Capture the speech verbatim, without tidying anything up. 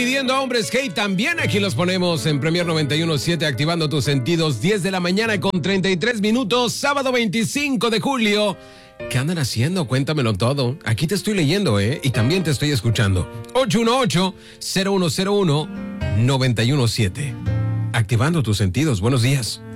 Pidiendo a hombres Hey, también aquí los ponemos en Premier noventa y uno punto siete, activando tus sentidos, diez de la mañana con treinta y tres minutos, sábado veinticinco de julio. ¿Qué andan haciendo? Cuéntamelo todo. Aquí te estoy leyendo, ¿eh? Y también te estoy escuchando. ocho uno ocho, cero uno cero uno, nueve uno siete. Activando tus sentidos. Buenos días.